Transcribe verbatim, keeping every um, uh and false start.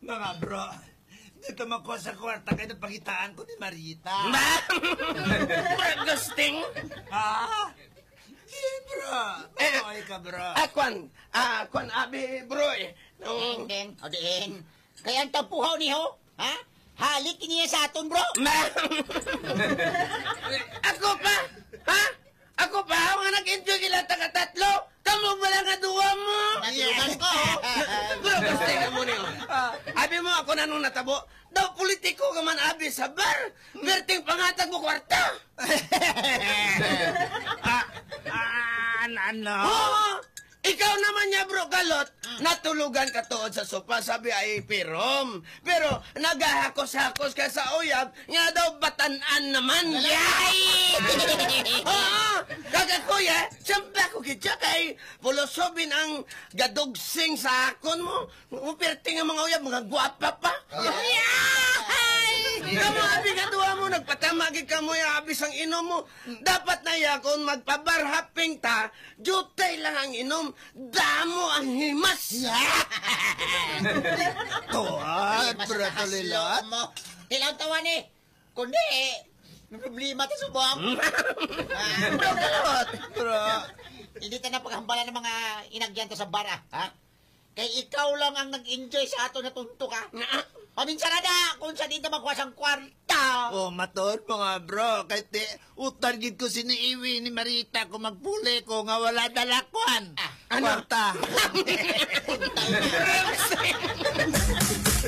Mga bro, dito mo sa kwarta kayo na pagitaan ko ni Marita. Ba? Gusting? Ah? Hindi, bro. Makoy ka, bro. Ah, kwan. Ah, kwan, abi, bro, eh. Ding, ding, o ding. Kaya ang tampuhaw niyo, ha? Halik niya sa aton, bro. Ma! Ako pa? Ha? Ako pa? Ako nga nag-enjoy kila taga-tatlo? Kamu ba lang kaduwa mo? Natulugan ko. Bro, gusto nga mo niyo. Abi mo ako na nung natabo. Daw politiko ka man abi sa bar. Berting pangatag mo kwarta. Ah, ah, ano? Oo! Ikaw naman niya, bro, galot. Natulugan ka tuod sa sopa, sabi ay pirom. Pero nagahakos-hakos ka sa uyab, nga daw batanan naman. Yay! Oo! Kaga kuya, siyempre ako kitsa kay pulosobin ang gadugsing sa akon mo. Upirting ang mga uyab, mga guwapa pa. Yay! Kamu abi kadua mo, nagpatamagi ka mo yung abis ang inom mo. Dapat na yakon magpabarhaping ta, jutay lang ang inom, damo ang himas. Tuwan, bro, tulilot. mo. Ilang tawa ni. Kundi, eh, may problema tayo subong. Bro, galot. Bro. Hindi tayo napaghambalan ng mga inagyan to sa bara, ha? Kay ikaw lang ang nag-enjoy sa ato na tunto ka. Paminsan na da, kung sa dito magkuha sang kwarta. Oh, maton mga bro. Kahit di, utan gid ko siniiwi ni Marita kung magpuli ko nga wala dalakwan. Ah, Kwarta.